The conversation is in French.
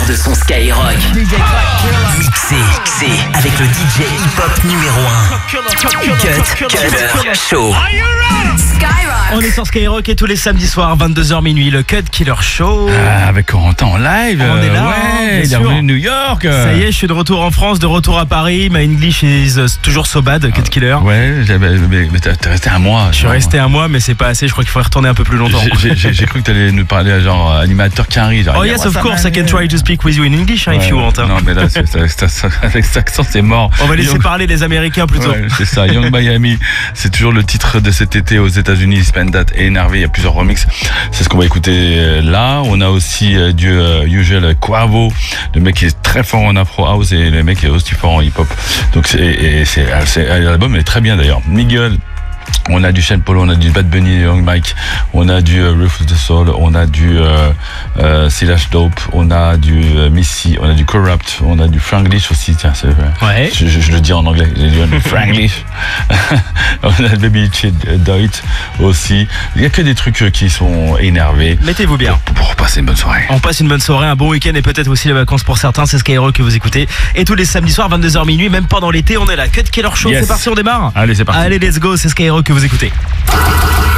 de son Skyrock. Mixé avec le DJ hip-hop numéro 1. Cut Killer Show. On est sur Skyrock et tous les samedis soirs, 22h minuit, le Cut Killer Show. Avec Corentin en live. On est là, ouais, bien il est sûr. revenu de New York. Ça y est, je suis de retour en France, de retour à Paris. My English is toujours so bad, Cut Killer. Ouais, mais t'es resté un mois. Je suis resté un mois, mais c'est pas assez. Je crois qu'il faudrait retourner un peu plus longtemps. J'ai cru que t'allais nous parler genre animateur Quinry. Oh yes, of course, I can try to speak with you in English if you want. Non, mais là, avec cet accent, c'est mort. On va laisser parler les Américains plutôt. Ouais, c'est ça, Young Miami, c'est toujours le titre de cet été aux États-Unis. Spendat et Énervé, il y a plusieurs remixes. C'est ce qu'on va écouter là. On a aussi du Usual Quavo, le mec qui est très fort en Afro House et le mec qui est aussi fort en hip-hop. Donc l'album est très bien d'ailleurs. Miguel. On a du Sean Paul, on a du Bad Bunny, Young Mike, on a du Rufus the Soul, on a du Silash Dope, on a du Missy, on a du Corrupt, on a du Franglish aussi, tiens, c'est Ouais. je le dis en anglais, j'ai dit Franglish. On a Baby Chid Doit aussi. Il n'y a que des trucs qui sont énervés. Mettez-vous bien. Pour passer une bonne soirée. On passe une bonne soirée, un bon week-end et peut-être aussi les vacances pour certains. C'est Skyrock que vous écoutez. Et tous les samedis soirs, 22h minuit, même pendant l'été, on est là. Cut Killer Show, Yes. C'est parti, on démarre. Allez, c'est parti. Allez, let's go, c'est Skyrock que vous écoutez.